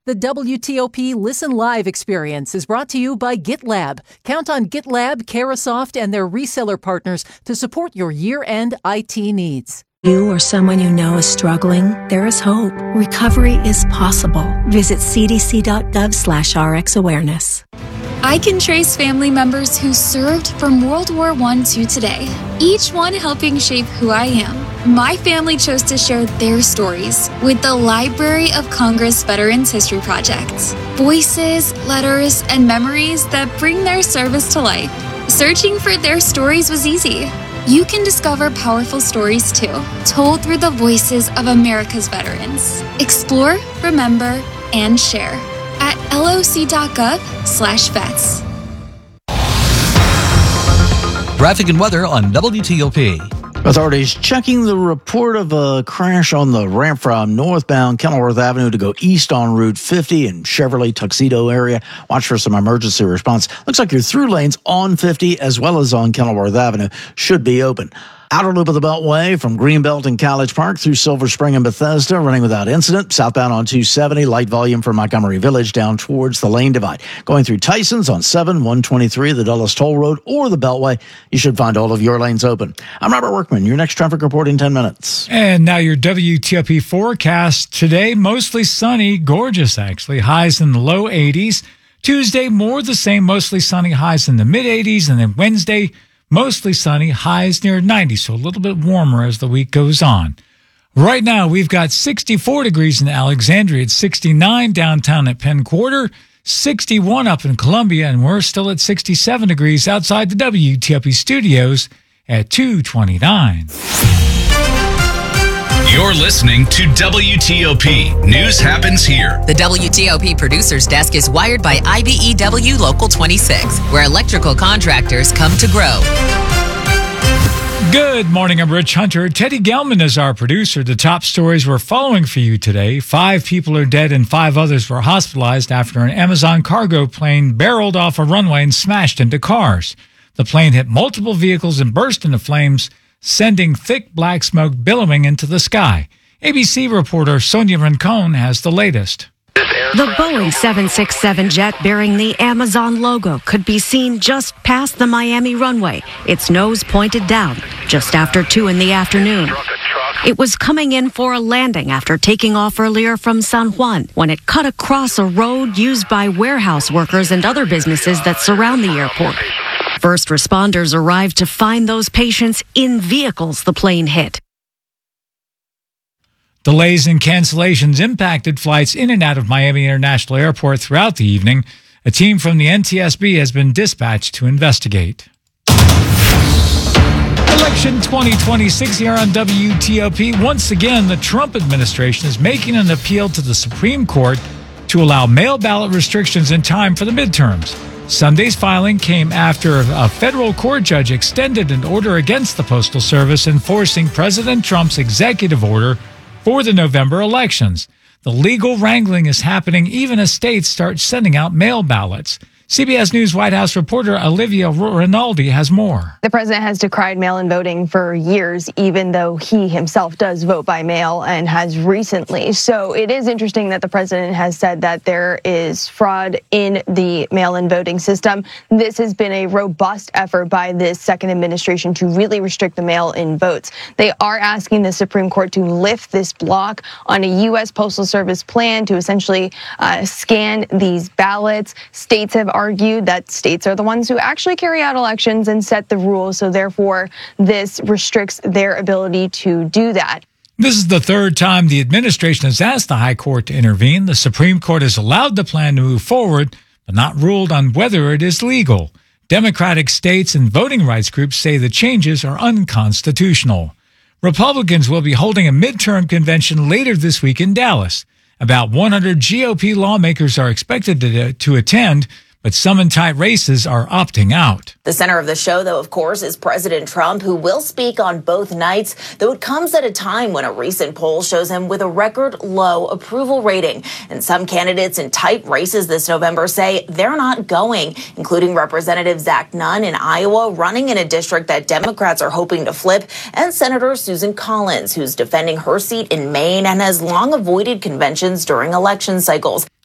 The WTOP Listen Live experience is brought to you by GitLab. Count on GitLab, Carahsoft, and their reseller partners to support your year-end IT needs. You or someone you know is struggling? There is hope. Recovery is possible. Visit cdc.gov/RxAwareness. I can trace family members who served from World War I to today, each one helping shape who I am. My family chose to share their stories with the Library of Congress Veterans History Project. Voices, letters, and memories that bring their service to life. Searching for their stories was easy. You can discover powerful stories too, told through the voices of America's veterans. Explore, remember, and share at loc.gov/vets. Traffic and weather on WTOP. Authorities checking the report of a crash on the ramp from northbound Kenilworth Avenue to go east on Route 50 in Chevrolet Tuxedo area. Watch for some emergency response. Looks like your through lanes on 50 as well as on Kenilworth Avenue should be open. Outer loop of the Beltway from Greenbelt and College Park through Silver Spring and Bethesda running without incident. Southbound on 270, light volume from Montgomery Village down towards the lane divide. Going through Tyson's on 123, the Dulles Toll Road or the Beltway. You should find all of your lanes open. I'm Robert Workman. Your next traffic report in 10 minutes. And now your WTOP forecast. Today, mostly sunny, gorgeous actually. Highs in the low 80s. Tuesday, more the same, mostly sunny, highs in the mid 80s. And then Wednesday, mostly sunny, highs near 90, so a little bit warmer as the week goes on. Right now, we've got 64 degrees in Alexandria. It's 69 downtown at Penn Quarter, 61 up in Columbia, and we're still at 67 degrees outside the WTOP studios at 229. You're listening to WTOP. News happens here. The WTOP Producers Desk is wired by IBEW Local 26, where electrical contractors come to grow. Good morning, I'm Rich Hunter. Teddy Gelman is our producer. The top stories we're following for you today. 5 people are dead and 5 others were hospitalized after an Amazon cargo plane barreled off a runway and smashed into cars. The plane hit multiple vehicles and burst into flames, sending thick black smoke billowing into the sky. ABC reporter Sonia Rincon has the latest. The Boeing 767 jet bearing the Amazon logo could be seen just past the Miami runway, its nose pointed down, just after 2 in the afternoon. It was coming in for a landing after taking off earlier from San Juan when it cut across a road used by warehouse workers and other businesses that surround the airport. First responders arrived to find those patients in vehicles the plane hit. Delays and cancellations impacted flights in and out of Miami International Airport throughout the evening. A team from the NTSB has been dispatched to investigate. Election 2026 here on WTOP. Once again, the Trump administration is making an appeal to the Supreme Court to allow mail ballot restrictions in time for the midterms. Sunday's filing came after a federal court judge extended an order against the Postal Service enforcing President Trump's executive order for the November elections. The legal wrangling is happening even as states start sending out mail ballots. CBS News White House reporter Olivia Rinaldi has more. The president has decried mail-in voting for years, even though he himself does vote by mail and has recently. So it is interesting that the president has said that there is fraud in the mail-in voting system. This has been a robust effort by this second administration to really restrict the mail-in votes. They are asking the Supreme Court to lift this block on a U.S. Postal Service plan to essentially scan these ballots. States have argued that states are the ones who actually carry out elections and set the rules, so therefore this restricts their ability to do that. This is the third time the administration has asked the High Court to intervene. The Supreme Court has allowed the plan to move forward, but not ruled on whether it is legal. Democratic states and voting rights groups say the changes are unconstitutional. Republicans will be holding a midterm convention later this week in Dallas. About 100 GOP lawmakers are expected to attend, but some in tight races are opting out. The center of the show, though, of course, is President Trump, who will speak on both nights, though it comes at a time when a recent poll shows him with a record low approval rating. And some candidates in tight races this November say they're not going, including Representative Zach Nunn in Iowa, running in a district that Democrats are hoping to flip, and Senator Susan Collins, who's defending her seat in Maine and has long avoided conventions during election cycles.